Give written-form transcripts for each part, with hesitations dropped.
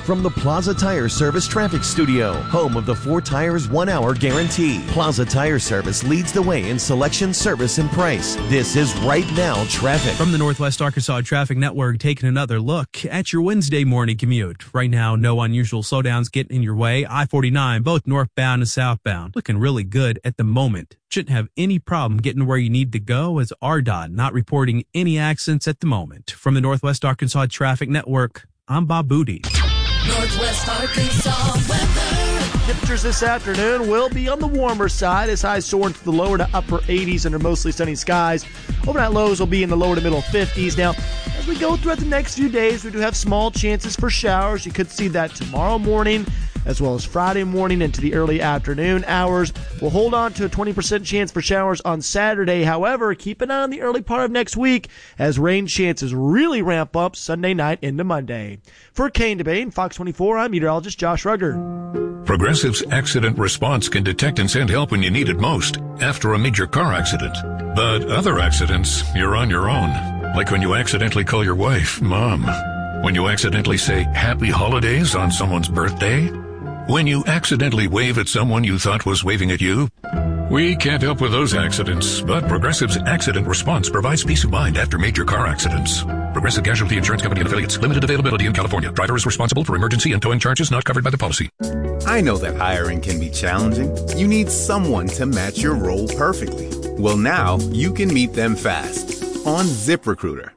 from the Plaza Tire Service Traffic Studio, home of the 4 tires 1 hour guarantee. Plaza Tire Service leads the way in selection, service, and price. This is Right Now Traffic. From the Northwest Arkansas Traffic Network, taking another look at your Wednesday morning commute. Right now, no unusual slowdowns getting in your way. I-49, both northbound and southbound, looking really good at the moment. Shouldn't have any problem getting where you need to go, as RDOT not reporting any accidents at the moment. From the Northwest Arkansas Traffic Network, I'm Bob Booty. Northwest Arkansas weather. Temperatures this afternoon will be on the warmer side as highs soar into the lower to upper 80s under mostly sunny skies. Overnight lows will be in the lower to middle 50s. Now, as we go throughout the next few days, we do have small chances for showers. You could see that tomorrow morning as well as Friday morning into the early afternoon hours. We'll hold on to a 20% chance for showers on Saturday. However, keep an eye on the early part of next week as rain chances really ramp up Sunday night into Monday. For Kane Debane, Fox 24, I'm meteorologist Josh Rugger. Progressive's accident response can detect and send help when you need it most, after a major car accident. But other accidents, you're on your own. Like when you accidentally call your wife Mom. When you accidentally say Happy Holidays on someone's birthday. When you accidentally wave at someone you thought was waving at you. We can't help with those accidents, but Progressive's accident response provides peace of mind after major car accidents. Progressive Casualty Insurance Company and affiliates. Limited availability in California. Driver is responsible for emergency and towing charges not covered by the policy. I know that hiring can be challenging. You need someone to match your role perfectly. Well, now you can meet them fast on ZipRecruiter.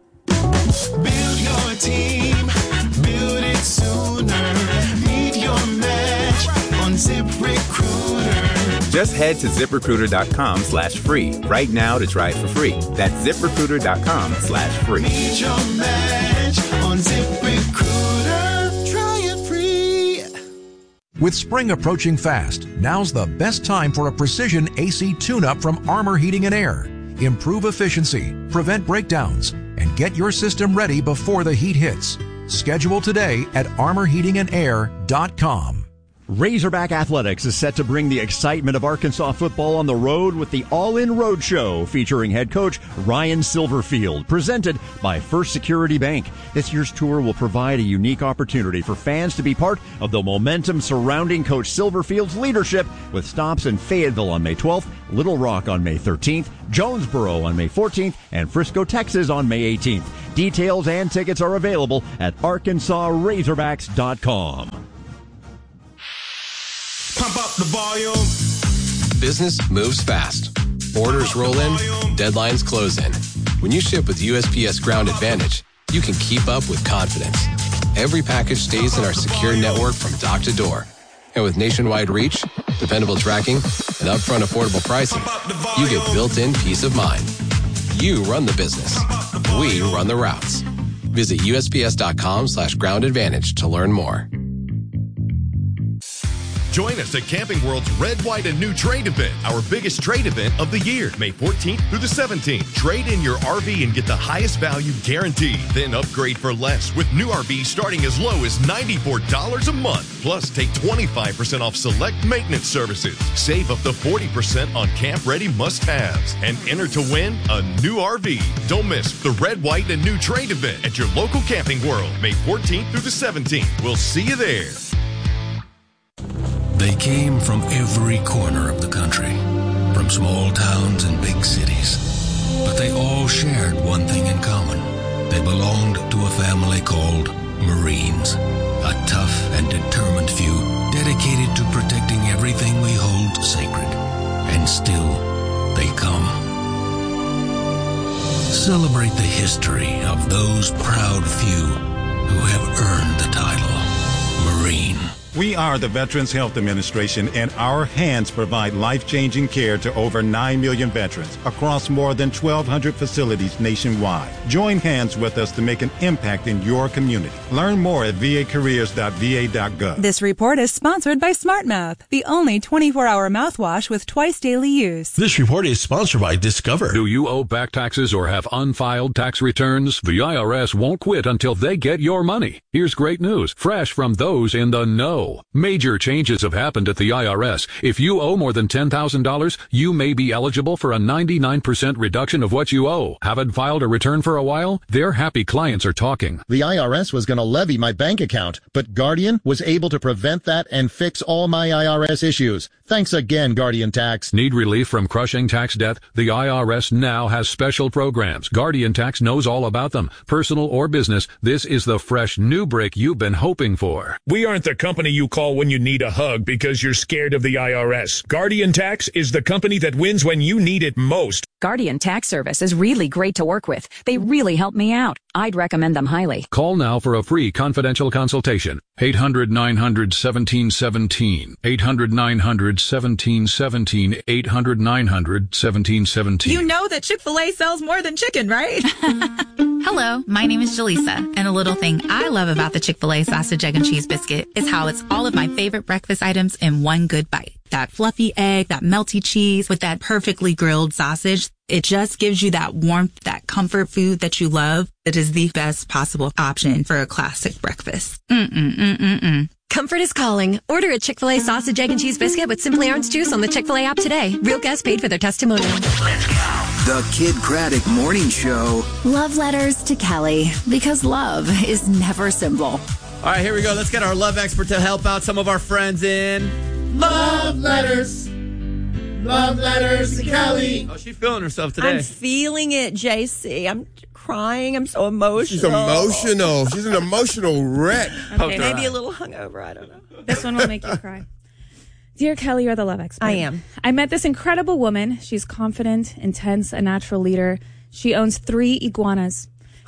Build your team. Build it sooner. Meet your match on ZipRecruiter. Just head to ZipRecruiter.com/free right now to try it for free. That's ZipRecruiter.com/free. Meet your match on ZipRecruiter. Try it free. With spring approaching fast, now's the best time for a precision AC tune-up from Armor Heating and Air. Improve efficiency, prevent breakdowns, and get your system ready before the heat hits. Schedule today at armorheatingandair.com. Razorback Athletics is set to bring the excitement of Arkansas football on the road with the All-In Road Show featuring head coach Ryan Silverfield, presented by First Security Bank. This year's tour will provide a unique opportunity for fans to be part of the momentum surrounding Coach Silverfield's leadership, with stops in Fayetteville on May 12th, Little Rock on May 13th, Jonesboro on May 14th, and Frisco, Texas on May 18th. Details and tickets are available at ArkansasRazorbacks.com. Pump up the volume. Business moves fast. Orders roll in, deadlines close in. When you ship with USPS Ground Advantage, you can keep up with confidence. Every package stays in our secure network from dock to door. And with nationwide reach, dependable tracking, and upfront affordable pricing, you get built-in peace of mind. You run the business. We run the routes. Visit USPS.com/Ground Advantage to learn more. Join us at Camping World's Red, White, and New Trade event, our biggest trade event of the year, May 14th through the 17th. Trade in your RV and get the highest value guaranteed. Then upgrade for less with new RVs starting as low as $94 a month. Plus, take 25% off select maintenance services. Save up to 40% on camp-ready must-haves. And enter to win a new RV. Don't miss the Red, White, and New Trade event at your local Camping World, May 14th through the 17th. We'll see you there. They came from every corner of the country, from small towns and big cities. But they all shared one thing in common. They belonged to a family called Marines, a tough and determined few dedicated to protecting everything we hold sacred. And still, they come. Celebrate the history of those proud few who have earned the title Marine. We are the Veterans Health Administration, and our hands provide life-changing care to over 9 million veterans across more than 1,200 facilities nationwide. Join hands with us to make an impact in your community. Learn more at vacareers.va.gov. This report is sponsored by SmartMouth, the only 24-hour mouthwash with twice daily use. This report is sponsored by Discover. Do you owe back taxes or have unfiled tax returns? The IRS won't quit until they get your money. Here's great news, fresh from those in the know. owe. Major changes have happened at the IRS. If you owe more than $10,000, you may be eligible for a 99% reduction of what you owe. Haven't filed a return for a while? Their happy clients are talking. The IRS was going to levy my bank account, but Guardian was able to prevent that and fix all my IRS issues. Thanks again, Guardian Tax. Need relief from crushing tax debt? The IRS now has special programs. Guardian Tax knows all about them. Personal or business, this is the fresh new break you've been hoping for. We aren't the company you call when you need a hug because you're scared of the IRS. Guardian Tax is the company that wins when you need it most. Guardian Tax Service is really great to work with. They really help me out. I'd recommend them highly. Call now for a free confidential consultation. 800-900-1717. 800-900-1717. 800-900-1717. You know that Chick-fil-A sells more than chicken, right? Hello, my name is Jaleesa, and a little thing I love about the Chick-fil-A sausage, egg, and cheese biscuit is how it's all of my favorite breakfast items in one good bite. That fluffy egg, that melty cheese with that perfectly grilled sausage. It just gives you that warmth, that comfort food that you love. It is the best possible option for a classic breakfast. Comfort is calling. Order a Chick-fil-A sausage, egg, and cheese biscuit with Simply Orange Juice on the Chick-fil-A app today. Real guests paid for their testimonial. The Kid Craddock Morning Show. Love letters to Kelly, because love is never simple. All right, here we go. Let's get our love expert to help out some of our friends in Love letters. Love letters to Kelly. Oh, she's feeling herself today. I'm feeling it, JC. I'm crying. I'm so emotional. She's emotional. She's an emotional wreck. Okay, maybe a little hungover. I don't know. This one will make you cry. Dear Kelly, you're the love expert. I am. I met this incredible woman. She's confident, intense, a natural leader. She owns 3 iguanas.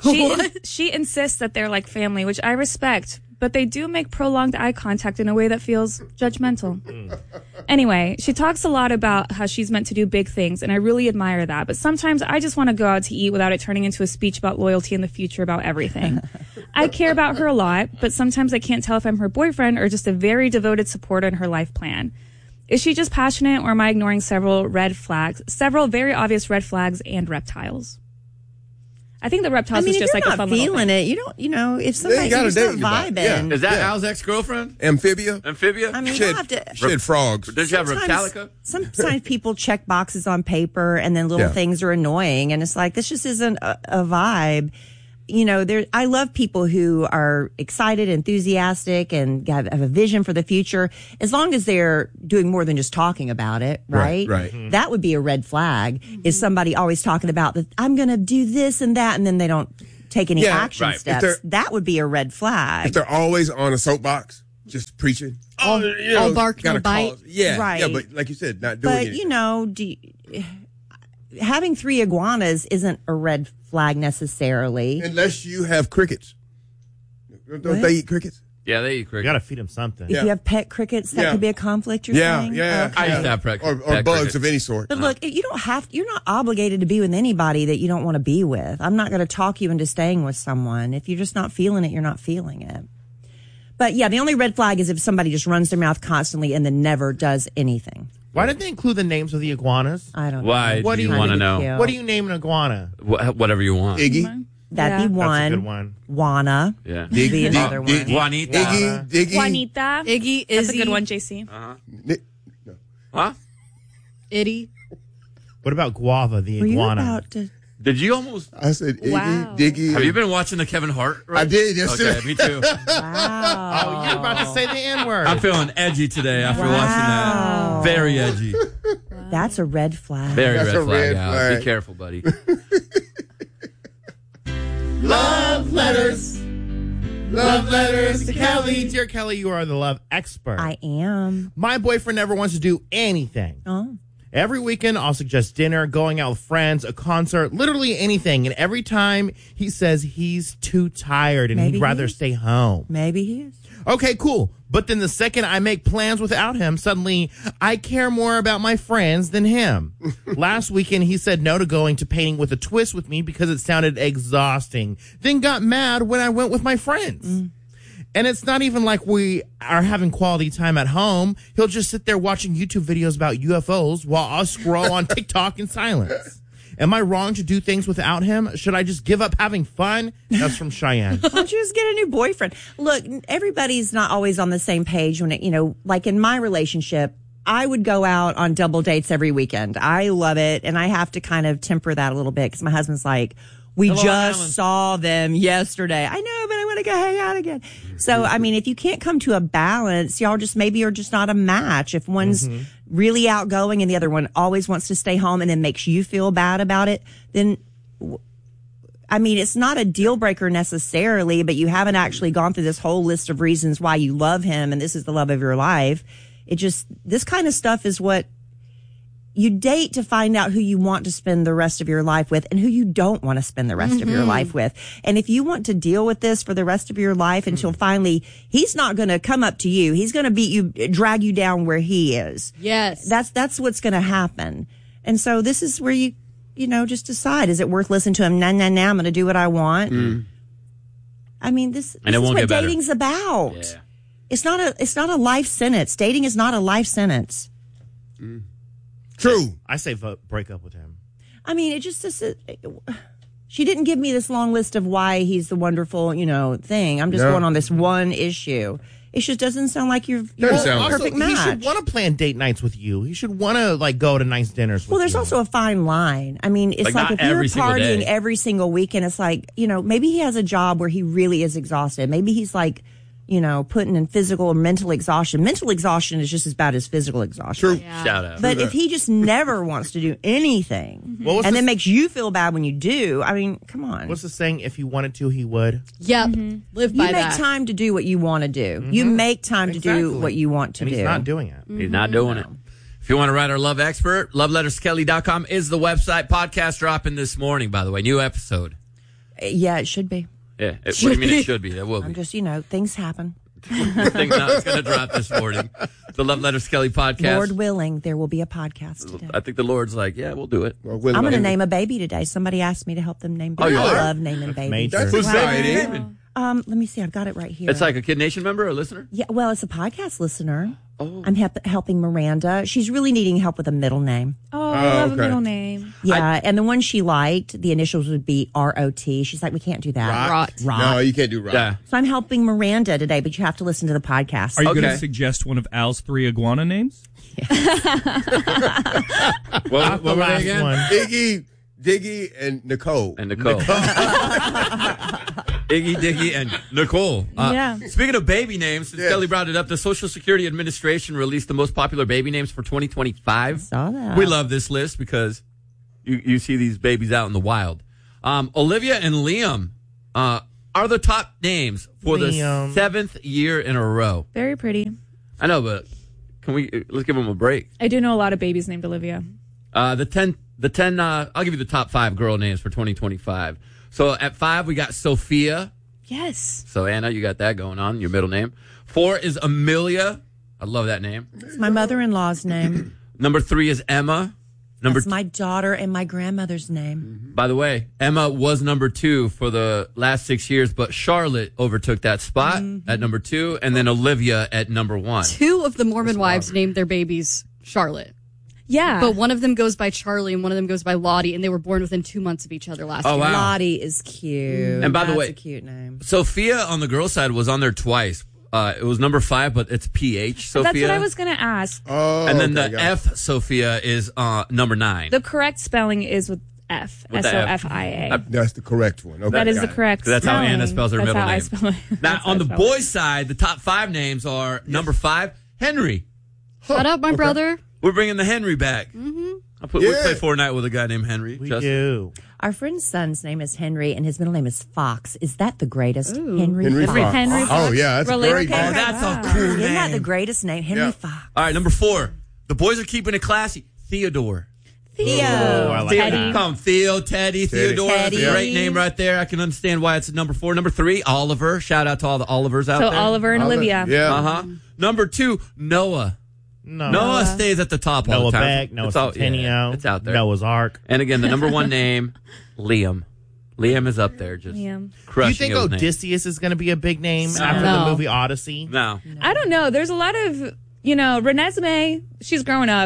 She insists that they're like family, which I respect, but they do make prolonged eye contact in a way that feels judgmental. Anyway, she talks a lot about how she's meant to do big things, and I really admire that. But sometimes I just want to go out to eat without it turning into a speech about loyalty in the future about everything. I care about her a lot, but sometimes I can't tell if I'm her boyfriend or just a very devoted supporter in her life plan. Is she just passionate, or am I ignoring several very obvious red flags and reptiles? I think the reptiles is just like a fun little thing. If you're not feeling it, you know, if somebody's not vibing. Yeah. Is that Al's ex-girlfriend? Amphibia? I mean, she you had, have to. She had frogs. Did you have Reptilica? Sometimes people check boxes on paper, and then little things are annoying, and it's like, this just isn't a vibe. You know, I love people who are excited, enthusiastic, and have a vision for the future, as long as they're doing more than just talking about it, right? Right. Mm-hmm. That would be a red flag, is somebody always talking about that I'm going to do this and that, and then they don't take any action steps. That would be a red flag. If they're always on a soapbox, just preaching. All bark, no bite. Yeah, right. Yeah, but like you said, not doing anything. But, you know, having 3 iguanas isn't a red flag necessarily. Unless you have crickets. Don't they eat crickets? Yeah, they eat crickets. You got to feed them something. If you have pet crickets, that could be a conflict, you're saying? Yeah. Okay. I used to have pet or pet bugs crickets. of any sort. But look, you're not obligated to be with anybody that you don't want to be with. I'm not going to talk you into staying with someone. If you're just not feeling it, you're not feeling it. But yeah, the only red flag is if somebody just runs their mouth constantly and then never does anything. Why did they include the names of the iguanas? I don't know. Why do you want to know? What do you name an iguana? Whatever you want. Iggy. That'd be one. That's a good one. Juana. Yeah. Would be another one. Juanita. Iggy. Juanita. Iggy. That's a good one, JC. Huh? Itty. What about Guava, the Were iguana? you about to... Did you almost? I said Iggy, Wow. Diggy. Have you been watching the Kevin Hart? Right? I did yesterday. Okay, me too. Wow. Oh, you're about to say the N-word. I'm feeling edgy today after watching that. Very edgy. That's a red flag. Very That's red a flag, red Al. flag. Be careful, buddy. Love letters. Love letters to Kelly. Dear Kelly, you are the love expert. I am. My boyfriend never wants to do anything. Oh. Every weekend, I'll suggest dinner, going out with friends, a concert, literally anything. And every time he says he's too tired and he'd rather stay home. Maybe he is. Okay, cool. But then the second I make plans without him, suddenly I care more about my friends than him. Last weekend, he said no to going to Painting with a Twist with me because it sounded exhausting. Then got mad when I went with my friends. And it's not even like we are having quality time at home. He'll just sit there watching YouTube videos about UFOs while I scroll on TikTok in silence. Am I wrong to do things without him? Should I just give up having fun? That's from Cheyenne. Why don't you just get a new boyfriend? Look, everybody's not always on the same page when it, like in my relationship, I would go out on double dates every weekend. I love it. And I have to kind of temper that a little bit because my husband's like, we just saw them yesterday. I know, but I want to go hang out again. So, I mean, if you can't come to a balance, y'all just maybe are just not a match. If one's really outgoing and the other one always wants to stay home and then makes you feel bad about it, then, I mean, it's not a deal breaker necessarily, but you haven't actually gone through this whole list of reasons why you love him and this is the love of your life. This kind of stuff is what you date to find out who you want to spend the rest of your life with and who you don't want to spend the rest of your life with. And if you want to deal with this for the rest of your life until finally he's not going to come up to you, he's going to beat you, drag you down where he is. Yes. That's what's going to happen. And so this is where you just decide, is it worth listening to him? Nah, I'm going to do what I want. I mean, this is what dating's about. Yeah. It's not a life sentence. Dating is not a life sentence. True. I say break up with him. I mean, she didn't give me this long list of why he's the wonderful, thing. I'm just going on this one issue. It just doesn't sound like you're a perfect match. He should want to plan date nights with you. He should want to go to nice dinners with you. Well, there's also a fine line. I mean, it's like if you're partying every single weekend, it's like, maybe he has a job where he really is exhausted. Maybe he's like, putting in physical or mental exhaustion. Mental exhaustion is just as bad as physical exhaustion. True. Yeah. Shout out. But if he just never wants to do anything and then makes you feel bad when you do, I mean, come on. What's the saying? If he wanted to, he would. Yep. Live by that. You make time to do what you want to do. You make time to do what you want to do. He's not doing it. He's not doing it. If you want to write our love expert, loveletterskelly.com is the website. Podcast dropping this morning, by the way. New episode. Yeah, it should be. Yeah. What do you mean it should be? It will be. I'm just, things happen. It's going to drop this morning. The Love Letters Kelly podcast. Lord willing, there will be a podcast today. I think the Lord's like, yeah, we'll do it. I'm going to name a baby today. Somebody asked me to help them name babies. Oh, I love naming babies. Who's baby naming? Let me see. I've got it right here. It's like a Kid Nation member or listener? Yeah, well, it's a podcast listener. Oh. I'm helping Miranda. She's really needing help with a middle name. Oh, I love a middle name. Yeah, and the one she liked, the initials would be R-O-T. She's like, we can't do that. Rot. No, you can't do Rot. Yeah. So I'm helping Miranda today, but you have to listen to the podcast. Are you going to suggest one of Al's 3 iguana names? What were they again? One. Diggy, and Nicole. Iggy, Diggy, and Nicole. Yeah. Speaking of baby names, since Kelly brought it up, the Social Security Administration released the most popular baby names for 2025. I saw that. We love this list because you see these babies out in the wild. Olivia and Liam are the top names for the 7th year in a row. Very pretty. I know, but let's give them a break. I do know a lot of babies named Olivia. The 10, I'll give you the top 5 girl names for 2025. So at 5, we got Sophia. Yes. So Anna, you got that going on, your middle name. 4 is Amelia. I love that name. It's my mother-in-law's name. Number 3 is Emma. That's my daughter and my grandmother's name. By the way, Emma was number 2 for the last 6 years, but Charlotte overtook that spot at number 2, and then Olivia at number 1. 2 of the Mormon wives named their babies Charlotte. Yeah. But one of them goes by Charlie and one of them goes by Lottie, and they were born within 2 months of each other last year. Wow. Lottie is cute. And by the way, that's a cute name. Sophia on the girl side was on there twice. It was number 5, but it's PH Sophia. That's what I was going to ask. Oh, and then the F Sophia is number 9. The correct spelling is with F. S-O-F-I-A. That's the correct one. Okay, that is the correct That's spelling. how Anna spells her middle name. I spell it. Now, on the boys' side, the top 5 names are number 5, Henry. Shout out my brother. We're bringing the Henry back. Mm-hmm. We play Fortnite with a guy named Henry. We do. Our friend's son's name is Henry, and his middle name is Fox. Is that the greatest? Ooh. Henry Fox. Henry Fox. Oh, yeah, that's great. Oh, that's a cool name. Isn't that the greatest name? Henry Fox. All right, number 4. The boys are keeping it classy. Theodore. Theo. I like Teddy. Come, Theo, Teddy, Theodore. Teddy. That's a great name right there. I can understand why it's number 4. Number 3, Oliver. Shout out to all the Olivers out there. So Oliver and Olivia. Yeah. Uh-huh. Number 2, Noah. Noah stays at the top all Noah the time. Beck, Noah Centennial. It's out there. Noah's Ark. And again, the number 1 name, Liam. Liam is up there, just Liam. crushing. Do you think Odysseus is going to be a big name after the movie Odyssey? No. I don't know. There's a lot of, Renesmee, she's growing up.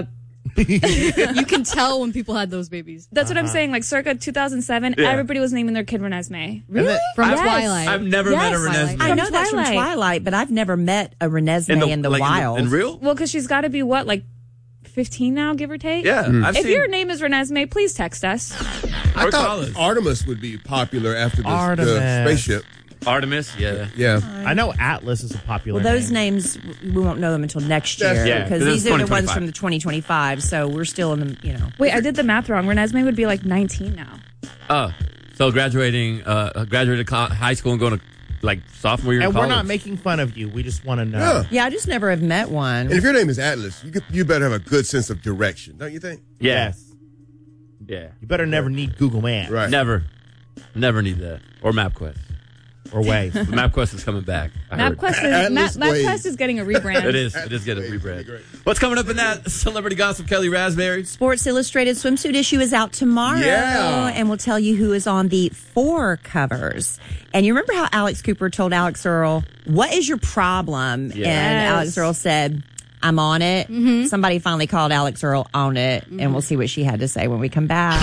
You can tell when people had those babies. That's what I'm saying. Like circa 2007, Yeah. everybody was naming their kid Renesmee. Really? From Twilight. I've never met a Yes. Renesmee. I know From that's from Twilight. Twilight, but I've never met a Renesmee in the like, wild. In real? Well, because she's got to be what, like 15 now, give or take? Yeah. I've If seen- your name is Renesmee, please text us. I thought Artemis would be popular after the spaceship. Artemis, yeah. Yeah. I know Atlas is a popular Well, those name. names, we won't know them until next year. Yeah, because 'cause these it's are the ones 2025. from the 2025, so we're still in the, Wait, I did the math wrong. Renesmee would be like 19 now. So graduating high school and going to like sophomore year And of we're college. not making fun of you. We just want to know. Yeah, I just never have met one. And if your name is Atlas, you better have a good sense of direction, don't you think? Yes. Yeah. You better never need Google Maps. Right. Never need that. Or MapQuest. Or Waze. MapQuest is coming back. MapQuest is getting a rebrand. It is getting a rebrand. What's coming up in that celebrity gossip, Kelly Raspberry? Sports Illustrated swimsuit issue is out tomorrow, and we'll tell you who is on the 4 covers. And you remember how Alex Cooper told Alex Earl, "What is your problem?" Yes. And Alex Earl said, "I'm on it." Somebody finally called Alex Earl on it, and we'll see what she had to say when we come back.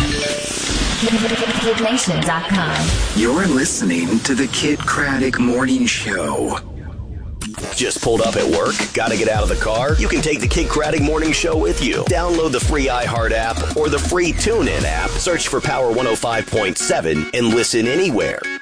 KidNation.com. You're listening to the Kid Craddock Morning Show. Just pulled up at work? Gotta get out of the car? You can take the Kid Craddock Morning Show with you. Download the free iHeart app or the free TuneIn app. Search for Power 105.7 and listen anywhere.